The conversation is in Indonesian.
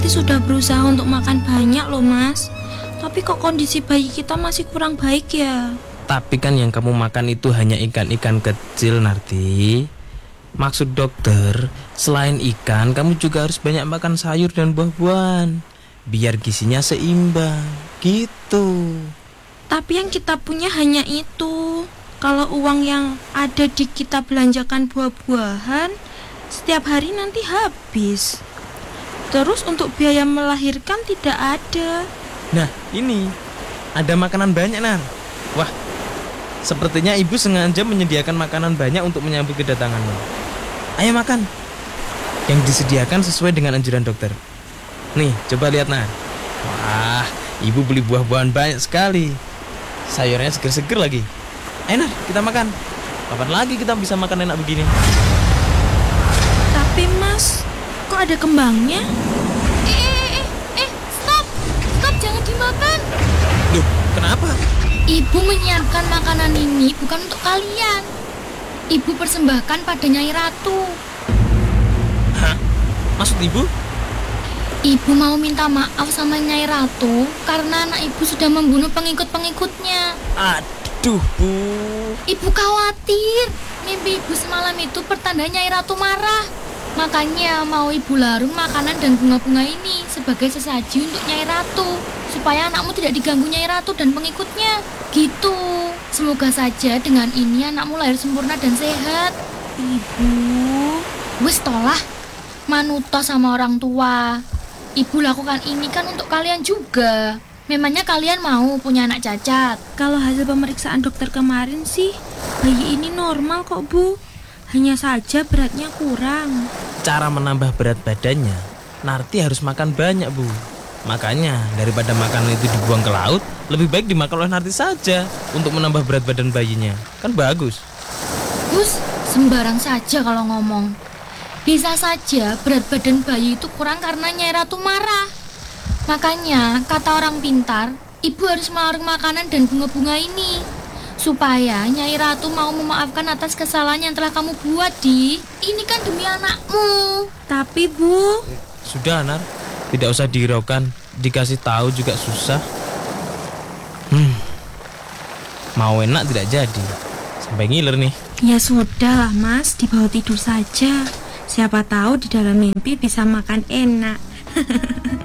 Sudah berusaha untuk makan banyak loh mas, tapi kok kondisi bayi kita masih kurang baik ya? Tapi kan yang kamu makan itu hanya ikan-ikan kecil, Narti. Maksud dokter, selain ikan, kamu juga harus banyak makan sayur dan buah-buahan, biar gizinya seimbang, gitu. Tapi yang kita punya hanya itu. Kalau uang yang ada di kita belanjakan buah-buahan, setiap hari nanti habis. Terus untuk biaya melahirkan tidak ada. Nah, ini ada makanan banyak, Nar. Wah, sepertinya ibu sengaja menyediakan makanan banyak untuk menyambut kedatanganmu. Ayo makan. Yang disediakan sesuai dengan anjuran dokter. Nih, coba lihat, Nar. Wah, ibu beli buah-buahan banyak sekali. Sayurnya seger-seger lagi. Ayo, Nar, kita makan. Kapan lagi kita bisa makan enak begini? Tapi mas, kok ada kembangnya? Stop, jangan dimakan. Loh, kenapa? Ibu menyiapkan makanan ini bukan untuk kalian. Ibu persembahkan pada Nyai Ratu. Hah? Maksud ibu? Ibu mau minta maaf sama Nyai Ratu karena anak ibu sudah membunuh pengikut-pengikutnya. Aduh, Bu. Ibu khawatir mimpi ibu semalam itu pertanda Nyai Ratu marah. Makanya mau ibu larung makanan dan bunga-bunga ini sebagai sesaji untuk Nyai Ratu, supaya anakmu tidak diganggu Nyai Ratu dan pengikutnya. Gitu. Semoga saja dengan ini anakmu lahir sempurna dan sehat. Ibu, Wis tolah, manuto sama orang tua. Ibu lakukan ini kan untuk kalian juga. Memangnya kalian mau punya anak cacat? kalau hasil pemeriksaan dokter kemarin sih, bayi ini normal kok Bu. Hanya saja beratnya kurang. Cara menambah berat badannya, Narti harus makan banyak, Bu. Makanya daripada makanan itu dibuang ke laut, lebih baik dimakan oleh Narti saja untuk menambah berat badan bayinya. Kan bagus. Gus, sembarang saja kalau ngomong. Bisa saja berat badan bayi itu kurang karena Nyai Ratu marah. Makanya kata orang pintar, ibu harus melarang makanan dan bunga-bunga ini, supaya Nyai Ratu mau memaafkan atas kesalahan yang telah kamu buat, Di. Ini kan demi anakmu. Tapi Bu, Sudah, Nar. Tidak usah dihiraukan. Dikasih tahu juga susah. Mau enak tidak jadi. Sampai ngiler nih. ya sudah lah Mas, dibawa tidur saja. Siapa tahu di dalam mimpi bisa makan enak.